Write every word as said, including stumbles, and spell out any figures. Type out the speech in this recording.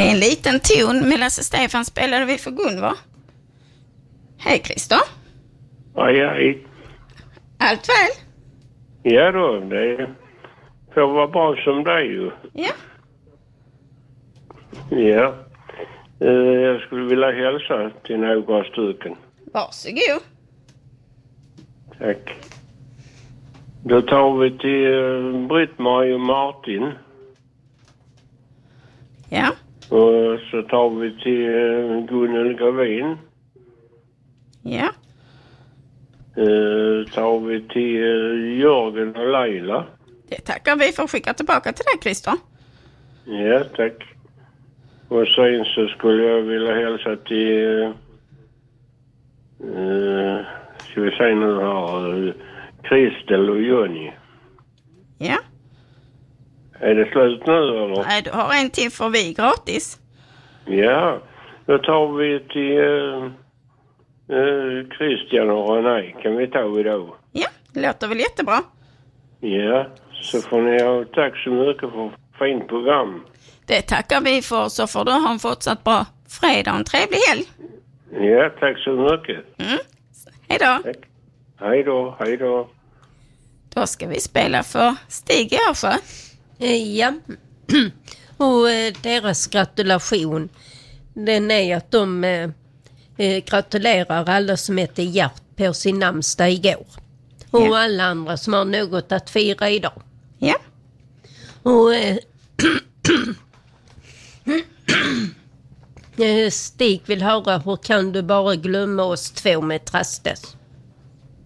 är en liten ton med Lasse Stefan spelade vi för Gunvor. Hej Christer. Hej, hej. Allt väl? Ja då, det får vara bra som det är ju. Ja. Ja. Uh, jag skulle vilja hälsa till några stycken. Varsågod. Tack. Då tar vi till uh, Britt-Marie och Martin. Ja. Och så tar vi till uh, Gunnel Gravin. Ja. Uh, tar vi till uh, Jörgen och Leila. Det tackar vi för att skicka tillbaka till dig, Christer. Ja, tack. Och sen så skulle jag vilja hälsa till... Uh, ska vi säga nu här... Uh, Kristel och Jonny. Ja. Är det slut nu eller? Nej, du har en till för vi gratis. Ja, då tar vi till uh, uh, Christian och René. Kan vi ta idag? Ja, det låter väl jättebra. Ja, så får ni ha tack så mycket för fint program. Det tackar vi för, så får du ha en fortsatt bra fredag och en trevlig helg. Ja, tack så mycket. Mm. Hej då. Tack. Hej då, hej då. Då ska vi spela för Stig Ersjö. Ja, och eh, deras gratulation, den är att de eh, gratulerar alla som heter Gert på sin namnsdag igår. Och Ja. alla andra som har något att fira idag. Ja. Och eh, Stig vill höra, hur kan du bara glömma oss två med Trastes?